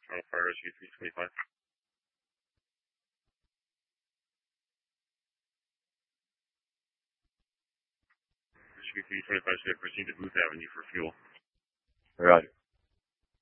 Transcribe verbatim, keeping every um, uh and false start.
on fire rescue three twenty-five. Rescue three twenty-five should proceed to Booth Avenue for fuel. Roger.